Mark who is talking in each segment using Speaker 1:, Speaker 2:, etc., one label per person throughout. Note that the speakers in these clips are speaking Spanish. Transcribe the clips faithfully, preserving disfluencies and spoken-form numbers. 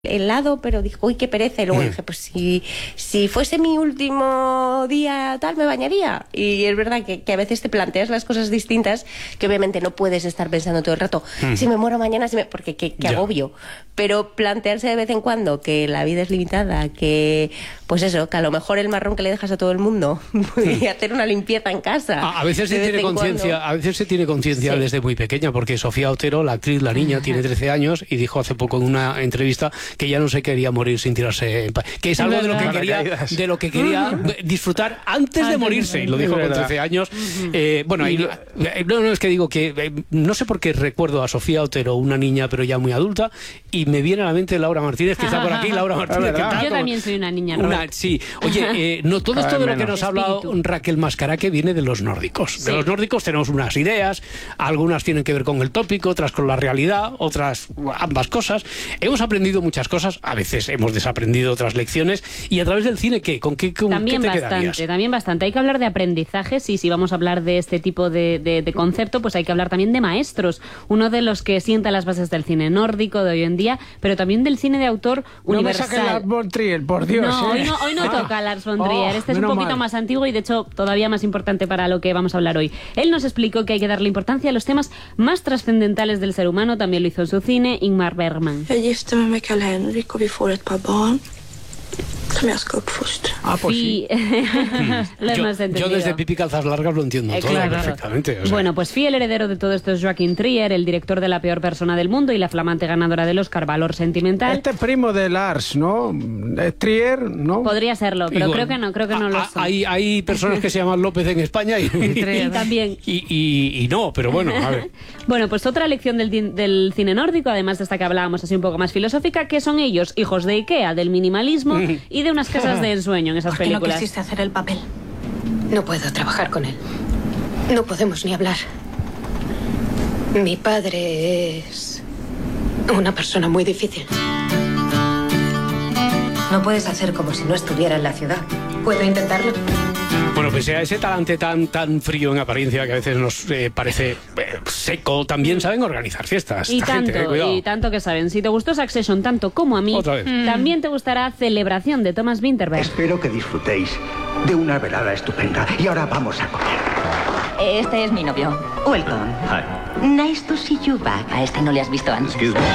Speaker 1: helado, pero dije, uy, qué pereza. Y luego mm. dije, pues si, si fuese mi último día tal, me bañaría. Y es verdad que, que a veces te planteas las cosas distintas, que obviamente no puedes estar pensando todo el rato, mm. si me muero mañana, si me... porque qué, qué agobio. Pero plantearse de vez en cuando que la vida es limitada, que pues eso, que a lo mejor el marrón que le dejas a todo el mundo y hacer una limpieza en casa.
Speaker 2: A, a veces se tiene conciencia, a veces se tiene conciencia sí. desde muy pequeña, porque Sofía Otero, la actriz, la niña, tiene trece años y dijo hace poco en una entrevista que ya no se quería morir sin tirarse en paz, que es algo de lo que quería, de lo que quería disfrutar antes de morirse, y lo dijo con trece años. Eh, bueno, ahí, no, no, es que digo que eh, no sé por qué recuerdo a Sofía Otero, una niña pero ya muy adulta, y me viene a la mente Laura Martínez, que está por aquí, Laura Martínez.
Speaker 3: Yo como, también soy una niña,
Speaker 2: una, sí. Oye, eh, no todo esto de lo que nos ha hablado Raquel Mascaraque viene de los nórdicos. Sí. De los nórdicos tenemos unas ideas, algunas tienen que ver con el tópico, otras con la realidad, otras ambas cosas. Hemos aprendido muchas cosas, a veces hemos desaprendido otras lecciones, y a través del cine, ¿qué? ¿Con qué, con,
Speaker 3: también
Speaker 2: ¿qué te
Speaker 3: bastante,
Speaker 2: quedarías?
Speaker 3: También bastante. Hay que hablar de aprendizajes, y si vamos a hablar de este tipo de, de, de concepto, pues hay que hablar también de maestros. Uno de los que sienta las bases del cine nórdico de hoy en día, pero también del cine de autor universal.
Speaker 4: No me saque Lars von Trier, por Dios.
Speaker 3: No,
Speaker 4: ¿eh?
Speaker 3: hoy no, hoy no
Speaker 4: ah.
Speaker 3: toca Lars von Trier.
Speaker 4: Oh,
Speaker 3: este es un poquito
Speaker 4: mal.
Speaker 3: más antiguo y de hecho todavía más importante para lo que vamos a hablar hoy. Él nos explicó que hay que darle importancia a los temas más trascendentales del ser humano. También lo hizo en su cine Ingmar Bergman.
Speaker 5: Jag gifte mig med Karl Henrik och vi får ett par barn som jag ska uppfostra.
Speaker 2: Ah, pues sí.
Speaker 3: Lo
Speaker 2: yo,
Speaker 3: hemos entendido.
Speaker 2: yo desde Pipi Calzas Largas lo entiendo
Speaker 3: eh,
Speaker 2: todo
Speaker 3: claro.
Speaker 2: perfectamente. O sea.
Speaker 3: Bueno, pues fiel heredero de todo esto es Joachim Trier, el director de La peor persona del mundo y la flamante ganadora del Oscar Valor Sentimental.
Speaker 4: Este primo de Lars, ¿no? ¿Es Trier? ¿No?
Speaker 3: Podría serlo, pero
Speaker 2: Igual.
Speaker 3: creo que no, creo que no
Speaker 2: a,
Speaker 3: lo
Speaker 2: a,
Speaker 3: son.
Speaker 2: Hay, hay personas que se llaman López en España y,
Speaker 3: y también.
Speaker 2: Y, y, y no, pero bueno, a ver.
Speaker 3: Bueno, pues otra lección del, del cine nórdico, además de esta que hablábamos así un poco más filosófica, que son ellos, hijos de Ikea, del minimalismo y de unas casas de ensueño en esas
Speaker 5: ¿Por qué
Speaker 3: películas.
Speaker 5: no quisiste hacer el papel?
Speaker 6: No puedo trabajar con él. No podemos ni hablar. Mi padre es una persona muy difícil.
Speaker 7: No puedes hacer como si no estuviera en la ciudad.
Speaker 6: ¿Puedo intentarlo?
Speaker 2: Bueno, pese a ese talante tan tan frío en apariencia que a veces nos eh, parece eh, seco, también saben organizar fiestas.
Speaker 3: Y tanto,
Speaker 2: gente, eh,
Speaker 3: y tanto que saben. Si te gustó Succession tanto como a mí,
Speaker 2: Otra vez.
Speaker 3: Mm. también te gustará Celebración de Thomas Vinterberg.
Speaker 8: Espero que disfrutéis de una velada estupenda. Y ahora vamos a comer.
Speaker 7: Este es mi novio. Welcome.
Speaker 8: Hi.
Speaker 7: Nice to see you back. A este no le has visto antes.
Speaker 8: Excuse me.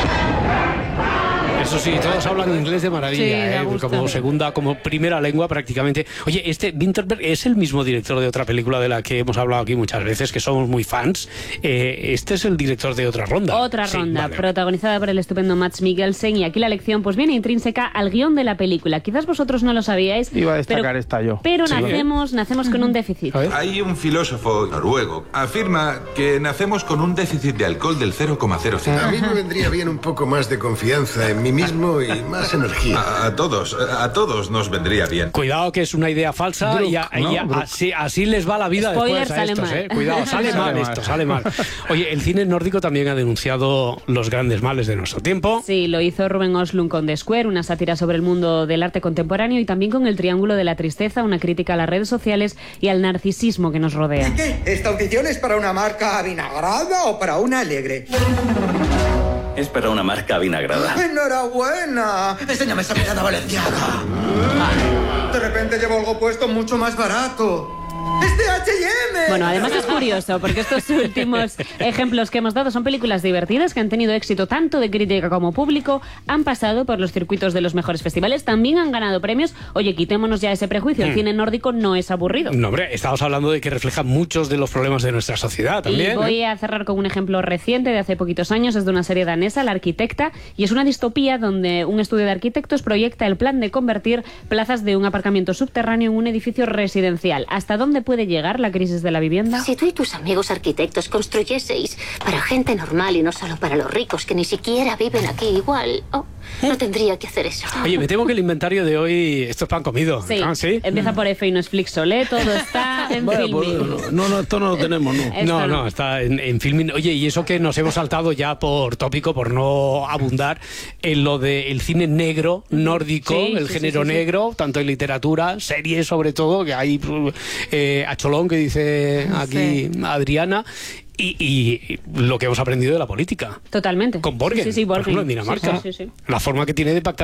Speaker 2: Eso sí, todos hablan inglés de maravilla,
Speaker 3: Sí,
Speaker 2: ¿eh? Como segunda, como primera lengua prácticamente. Oye, este Vinterberg es el mismo director de otra película de la que hemos hablado aquí muchas veces, que somos muy fans. Eh, este es el director de Otra Ronda.
Speaker 3: Otra
Speaker 2: sí,
Speaker 3: Ronda,
Speaker 2: vale.
Speaker 3: protagonizada por el estupendo Mads Mikkelsen, y aquí la lección pues viene intrínseca al guión de la película. Quizás vosotros no lo sabíais.
Speaker 4: Iba a destacar
Speaker 3: pero,
Speaker 4: esta yo.
Speaker 3: Pero
Speaker 2: Sí.
Speaker 3: nacemos, nacemos con un déficit.
Speaker 9: Hay un filósofo noruego afirma que nacemos con un déficit de alcohol del cero coma cero cinco.
Speaker 10: A mí me vendría bien un poco más de confianza en mí mismo y más energía.
Speaker 9: A, a todos, a todos nos vendría bien.
Speaker 2: Cuidado que es una idea falsa.
Speaker 4: Brooke,
Speaker 2: y, a,
Speaker 4: ¿no?
Speaker 2: y a, así, así les va la vida
Speaker 3: Spoiler,
Speaker 2: después a
Speaker 3: sale
Speaker 2: estos,
Speaker 3: mal.
Speaker 2: ¿eh? Cuidado, sale
Speaker 4: Sale
Speaker 2: mal
Speaker 4: mal.
Speaker 2: esto, sale mal. Oye, el cine nórdico también ha denunciado los grandes males de nuestro tiempo.
Speaker 3: Sí, lo hizo Ruben Östlund con The Square, una sátira sobre el mundo del arte contemporáneo, y también con El Triángulo de la Tristeza, una crítica a las redes sociales y al narcisismo que nos rodea.
Speaker 11: ¿Qué? ¿Esta audición es para una marca avinagrada o para una alegre?
Speaker 12: Es para una marca avinagrada.
Speaker 11: ¡Enhorabuena! Enséñame esa mirada valenciaga. De repente llevo algo puesto mucho más barato. ¡Es de H y M!
Speaker 3: Bueno, además es curioso, porque estos últimos ejemplos que hemos dado son películas divertidas que han tenido éxito tanto de crítica como público, han pasado por los circuitos de los mejores festivales, también han ganado premios. Oye, quitémonos ya ese prejuicio, el
Speaker 2: Mm.
Speaker 3: cine nórdico no es aburrido.
Speaker 2: No, hombre, estamos hablando de que refleja muchos de los problemas de nuestra sociedad también.
Speaker 3: Y voy
Speaker 2: ¿eh?
Speaker 3: a cerrar con un ejemplo reciente de hace poquitos años, es de una serie danesa, La Arquitecta, y es una distopía donde un estudio de arquitectos proyecta el plan de convertir plazas de un aparcamiento subterráneo en un edificio residencial. ¿Hasta dónde puede llegar la crisis de la vivienda?
Speaker 6: Si tú y tus amigos arquitectos construyeseis para gente normal y no solo para los ricos que ni siquiera viven aquí, igual, oh, no tendría que hacer eso.
Speaker 2: Oye, me temo que el inventario de hoy, esto es pan comido.
Speaker 3: Sí,
Speaker 2: ¿Ah, ¿sí?
Speaker 3: empieza por F y no es Flixol, ¿eh? Todo está en
Speaker 4: Vaya,
Speaker 3: Filmin.
Speaker 4: pues, no, no, esto no lo tenemos, no.
Speaker 3: Esto
Speaker 2: No,
Speaker 3: no.
Speaker 2: no, está en, en Filmin. Oye, y eso que nos hemos saltado ya por tópico, por no abundar en lo del cine negro, nórdico,
Speaker 3: Sí,
Speaker 2: el
Speaker 3: sí,
Speaker 2: género
Speaker 3: sí, sí, sí.
Speaker 2: negro, tanto en literatura, series sobre todo, que hay eh, a Cholón, que dice aquí Adriana, y, y lo que hemos aprendido de la política.
Speaker 3: Totalmente.
Speaker 2: Con Borgen,
Speaker 3: Sí, sí, sí,
Speaker 2: por
Speaker 3: Borgen.
Speaker 2: ejemplo, en Dinamarca.
Speaker 3: Sí, sí, sí, sí.
Speaker 2: La forma que tiene de pactar